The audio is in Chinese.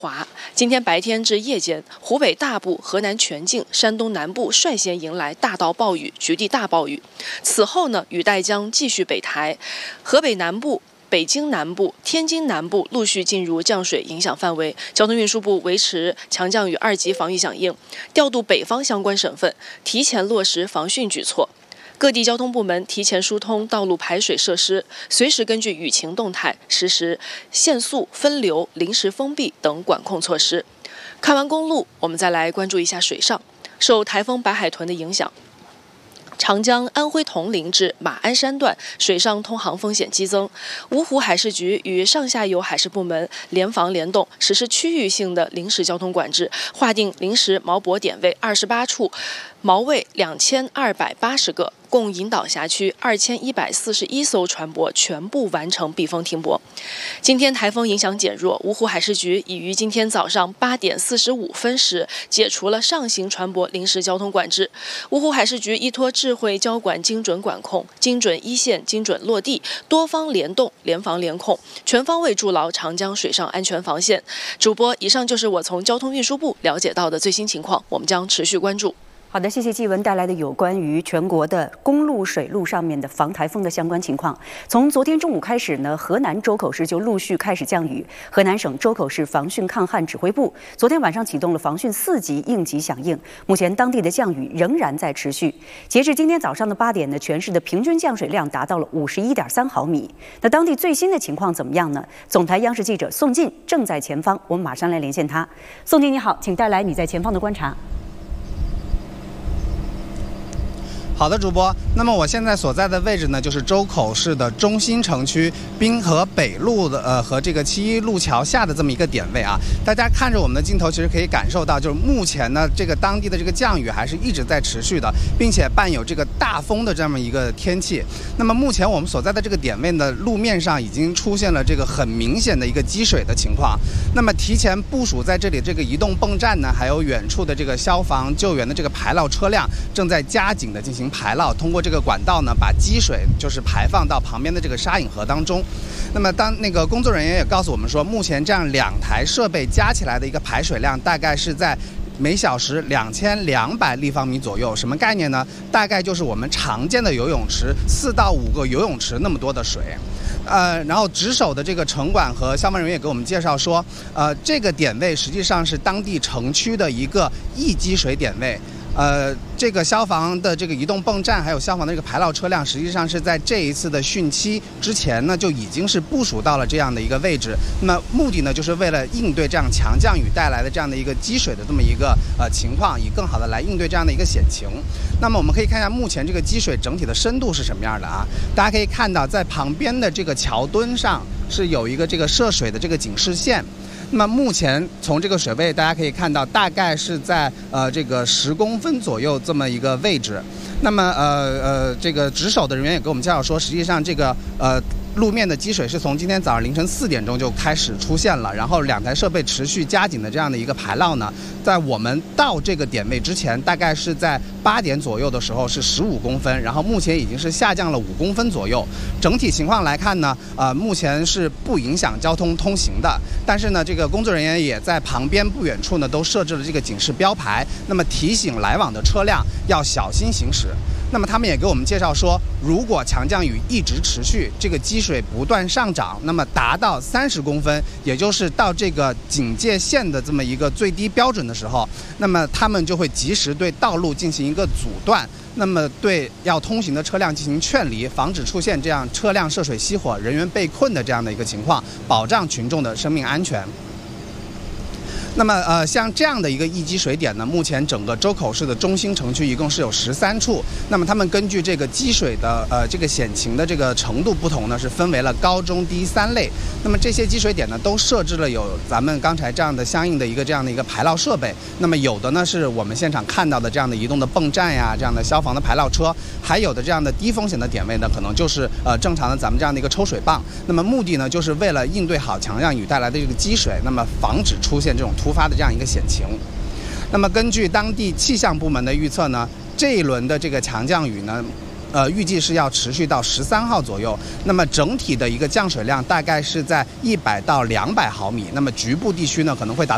今天白天至夜间，湖北大部、河南全境、山东南部率先迎来大到暴雨、局地大暴雨。此后呢，雨带将继续北抬，河北南部、北京南部、天津南部陆续进入降水影响范围。交通运输部维持强降雨2级防御响应，调度北方相关省份，提前落实防汛举措。各地交通部门提前疏通道路排水设施，随时根据雨情动态实施限速、分流、临时封闭等管控措施。看完公路，我们再来关注一下水上。受台风白海豚的影响，长江安徽铜陵至马鞍山段水上通航风险激增，芜湖海事局与上下游海事部门联防联动，实施区域性的临时交通管制，划定临时锚泊点位28处，锚位2280个，共引导辖区2141艘船舶全部完成避风停泊。今天台风影响减弱，芜湖海事局已于今天早上8点45分时解除了上行船舶临时交通管制。芜湖海事局依托智慧交管精准管控、精准一线、精准落地，多方联动、联防联控，全方位筑牢长江水上安全防线。主播，以上就是我从交通运输部了解到的最新情况，我们将持续关注。 好的，谢谢纪文带来的有关于全国的公路、水路上面的防台风的相关情况。从昨天中午开始呢，河南周口市就陆续开始降雨。河南省周口市防汛抗旱指挥部昨天晚上启动了防汛4级应急响应，目前当地的降雨仍然在持续。截至今天早上的8点呢，全市的平均降水量达到了51.3毫米。那当地最新的情况怎么样呢？总台央视记者宋进正在前方，我们马上来连线他。宋进你好，请带来你在前方的观察。 好的，主播。那么我现在所在的位置呢，就是周口市的中心城区滨河北路的和这个7一路桥下的这么一个点位啊。大家看着我们的镜头，其实可以感受到，就是目前呢，这个当地的这个降雨还是一直在持续的，并且伴有这个大风的这么一个天气。那么目前我们所在的这个点位呢，路面上已经出现了这个很明显的一个积水的情况。那么提前部署在这里这个移动泵站呢，还有远处的这个消防救援的这个排涝车辆，正在加紧的进行排涝，通过这个管道呢，把积水就是排放到旁边的这个沙引河当中。那么当那个工作人员也告诉我们说，目前这样2台设备加起来的一个排水量大概是在每小时2200立方米左右。什么概念呢？大概就是我们常见的游泳池4到5个游泳池那么多的水。然后值守的这个城管和消防人员也给我们介绍说，这个点位实际上是当地城区的一个易积水点位。这个消防的这个移动泵站还有消防的这个排涝车辆，实际上是在这一次的汛期之前呢，就已经是部署到了这样的一个位置。那么目的呢，就是为了应对这样强降雨带来的这样的一个积水的这么一个情况，以更好的来应对这样的一个险情。那么我们可以看一下目前这个积水整体的深度是什么样的啊？大家可以看到，在旁边的这个桥墩上是有一个这个涉水的这个警示线。那么目前从这个水位大家可以看到，大概是在这个10公分左右这么一个位置。那么这个值守的人员也给我们介绍说，实际上这个路面的积水是从今天早上凌晨4点钟就开始出现了，然后2台设备持续加紧的这样的一个排涝呢，在我们到这个点位之前，大概是在8点左右的时候是15公分，然后目前已经是下降了5公分左右。整体情况来看呢，目前是不影响交通通行的，但是呢，这个工作人员也在旁边不远处呢都设置了这个警示标牌，那么提醒来往的车辆要小心行驶。那么他们也给我们介绍说，如果强降雨一直持续，这个积水不断上涨，那么达到30公分，也就是到这个警戒线的这么一个最低标准的时候，那么他们就会及时对道路进行一个阻断，那么对要通行的车辆进行劝离，防止出现这样车辆涉水熄火、人员被困的这样的一个情况，保障群众的生命安全。那么像这样的一个易积水点呢，目前整个周口市的中心城区一共是有13处。那么他们根据这个积水的这个险情的这个程度不同呢，是分为了高、中、低3类。那么这些积水点呢，都设置了有咱们刚才这样的相应的一个这样的一个排涝设备。那么有的呢是我们现场看到的这样的移动的泵站呀，这样的消防的排涝车，还有的这样的低风险的点位呢，可能就是正常的咱们这样的一个抽水泵。那么目的呢，就是为了应对好强降雨带来的这个积水，那么防止出现这种突发的这样一个险情。那么根据当地气象部门的预测呢，这一轮的这个强降雨呢，预计是要持续到13号左右。那么整体的一个降水量大概是在100到200毫米，那么局部地区呢可能会达到